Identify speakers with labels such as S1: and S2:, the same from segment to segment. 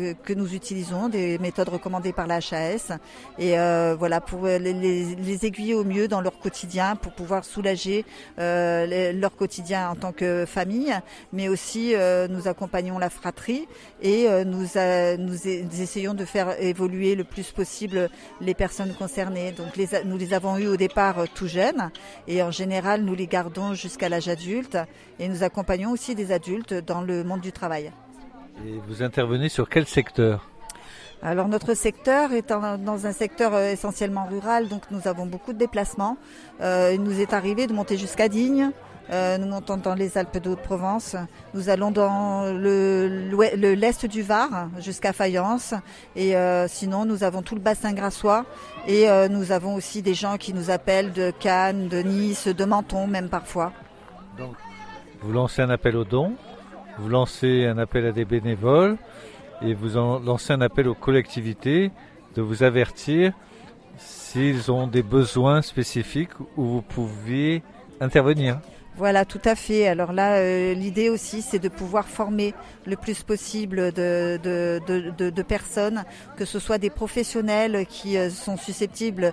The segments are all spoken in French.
S1: que nous utilisons, des méthodes recommandées par la HAS, et voilà, pour les aiguiller au mieux dans leur quotidien, pour pouvoir soulager leur quotidien en tant que famille, mais aussi nous accompagnons la fratrie et nous essayons de faire évoluer le plus possible les personnes concernées. Donc nous les avons eu au départ tout jeunes, et en général nous les gardons jusqu'à l'âge adulte, et nous accompagnons aussi des adultes dans le monde du travail.
S2: Et vous intervenez sur quel secteur ?
S1: Alors notre secteur est dans un secteur essentiellement rural, donc nous avons beaucoup de déplacements. Il nous est arrivé de monter jusqu'à Digne, nous montons dans les Alpes de Haute-Provence, nous allons dans l'est du Var jusqu'à Fayence, et sinon nous avons tout le bassin grassois, et nous avons aussi des gens qui nous appellent de Cannes, de Nice, de Menton même parfois.
S2: Donc, vous lancez un appel aux dons, vous lancez un appel à des bénévoles, et vous lancez un appel aux collectivités de vous avertir s'ils ont des besoins spécifiques où vous pouviez intervenir.
S1: Voilà, tout à fait. Alors là, l'idée aussi, c'est de pouvoir former le plus possible de personnes, que ce soit des professionnels qui sont susceptibles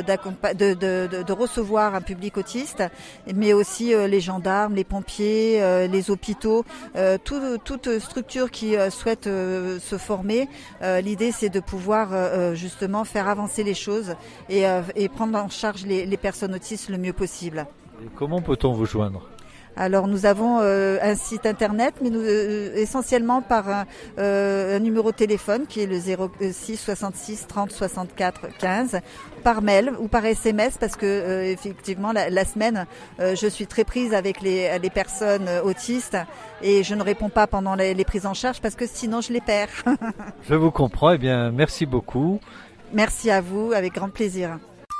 S1: de recevoir un public autiste, mais aussi les gendarmes, les pompiers, les hôpitaux, toute structure qui souhaite se former. L'idée, c'est de pouvoir justement faire avancer les choses et prendre en charge les personnes autistes le mieux possible.
S2: Et comment peut-on vous joindre ?
S1: Alors nous avons un site internet, mais essentiellement par un numéro de téléphone qui est le 06 66 30 64 15, par mail ou par SMS, parce que effectivement la semaine je suis très prise avec les personnes autistes, et je ne réponds pas pendant les prises en charge parce que sinon je les perds.
S2: Je vous comprends. Eh bien, merci beaucoup.
S1: Merci à vous, avec grand plaisir.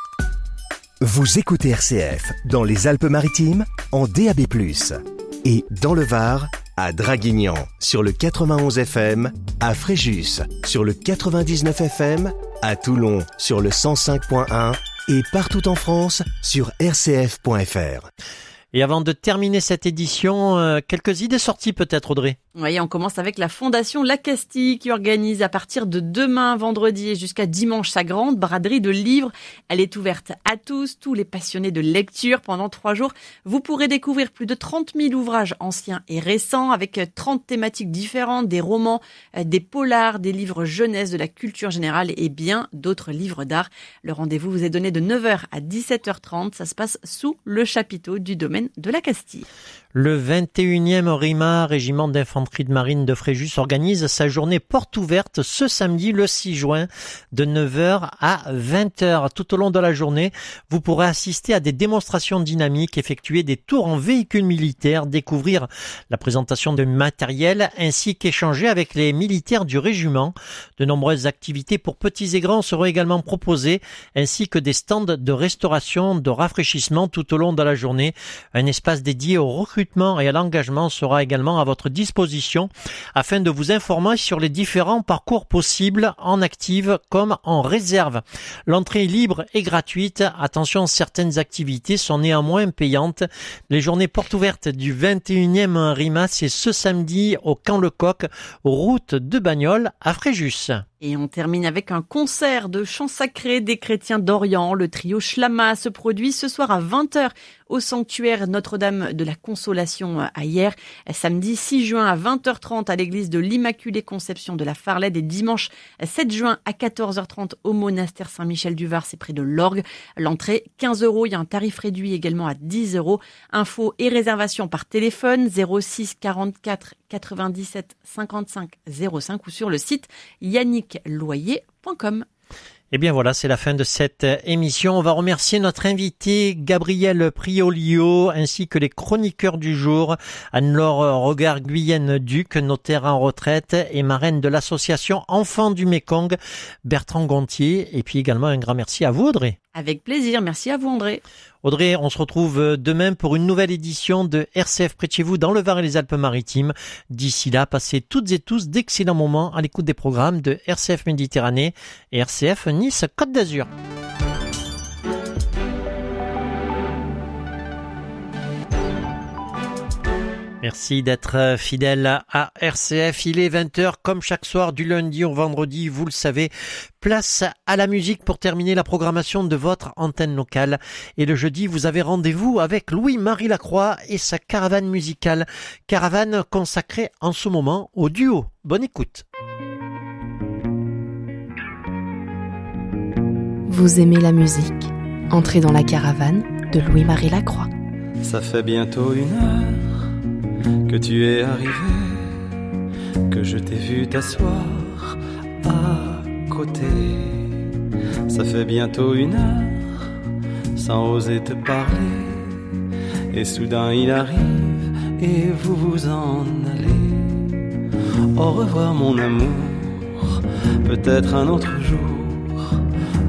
S3: Vous écoutez RCF dans les Alpes-Maritimes en DAB+, et dans le Var à Draguignan sur le 91 FM, à Fréjus sur le 99 FM, à Toulon sur le 105.1 et partout en France sur rcf.fr.
S4: Et avant de terminer cette édition, quelques idées sorties peut-être, Audrey ?
S5: Oui, on commence avec la Fondation La Castille qui organise à partir de demain, vendredi et jusqu'à dimanche, sa grande braderie de livres. Elle est ouverte à tous les passionnés de lecture pendant 3 jours. Vous pourrez découvrir plus de 30 000 ouvrages anciens et récents avec 30 thématiques différentes, des romans, des polars, des livres jeunesse, de la culture générale et bien d'autres livres d'art. Le rendez-vous vous est donné de 9h à 17h30. Ça se passe sous le chapiteau du domaine de La Castille.
S4: Le 21e RIMA, Régiment d'infanterie de marine de Fréjus, organise sa journée porte ouverte ce samedi, le 6 juin, de 9h à 20h. Tout au long de la journée, vous pourrez assister à des démonstrations dynamiques, effectuer des tours en véhicules militaires, découvrir la présentation de matériel, ainsi qu'échanger avec les militaires du régiment. De nombreuses activités pour petits et grands seront également proposées, ainsi que des stands de restauration, de rafraîchissement tout au long de la journée. Un espace dédié au recrutement et à l'engagement sera également à votre disposition afin de vous informer sur les différents parcours possibles en active comme en réserve. L'entrée est libre et gratuite. Attention, certaines activités sont néanmoins payantes. Les journées portes ouvertes du 21e RIMA, c'est ce samedi au Camp Lecoq, route de Bagnols à Fréjus.
S5: Et on termine avec un concert de chants sacrés des chrétiens d'Orient. Le trio Shlama se produit ce soir à 20h au sanctuaire Notre-Dame de la Consolation à Hyères. Samedi 6 juin à 20h30 à l'église de l'Immaculée Conception de la Farlède, et dimanche 7 juin à 14h30 au monastère Saint-Michel du Var, c'est près de l'Orgue. L'entrée 15 €, il y a un tarif réduit également à 10 €. Infos et réservations par téléphone 06 44 97 55 05 ou sur le site yannickloyer.com.
S4: Eh bien voilà, c'est la fin de cette émission. On va remercier notre invité Gabriel Priolio ainsi que les chroniqueurs du jour, Anne-Laure Regard-Guyenne-Duc, notaire en retraite et marraine de l'association Enfants du Mékong, Bertrand Gontier, et puis également un grand merci à vous, Audrey.
S5: Avec plaisir, merci à vous, André.
S4: Audrey, on se retrouve demain pour une nouvelle édition de RCF près de chez vous dans le Var et les Alpes-Maritimes. D'ici là, passez toutes et tous d'excellents moments à l'écoute des programmes de RCF Méditerranée et RCF Nice Côte d'Azur. Merci d'être fidèle à RCF. Il est 20h comme chaque soir du lundi au vendredi, vous le savez. Place à la musique pour terminer la programmation de votre antenne locale. Et le jeudi, vous avez rendez-vous avec Louis-Marie Lacroix et sa caravane musicale. Caravane consacrée en ce moment au duo. Bonne écoute.
S6: Vous aimez la musique? Entrez dans la caravane de Louis-Marie Lacroix.
S7: Ça fait bientôt 1 heure que tu es arrivé, que je t'ai vu t'asseoir à côté. Ça fait bientôt 1 heure sans oser te parler, et soudain il arrive et vous vous en allez. Au revoir mon amour, peut-être un autre jour